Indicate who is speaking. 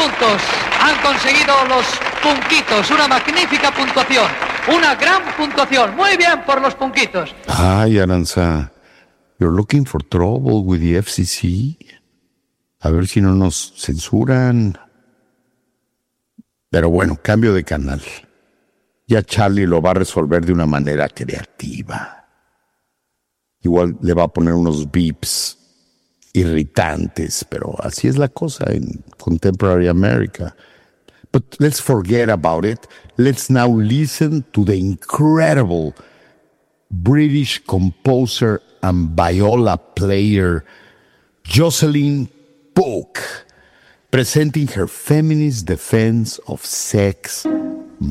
Speaker 1: puntos han conseguido los punquitos. Una magnífica puntuación. Una gran puntuación. Muy bien por los punquitos.
Speaker 2: Ay, Aranza, you're looking for trouble with the FCC. A ver si no nos censuran. Pero bueno, cambio de canal. Ya Charlie lo va a resolver de una manera creativa. Igual le va a poner unos beeps irritantes, pero así es la cosa en Contemporary America. But let's forget about it. Let's now listen to the incredible British composer and viola player Jocelyn Pook, presenting her feminist defense of sex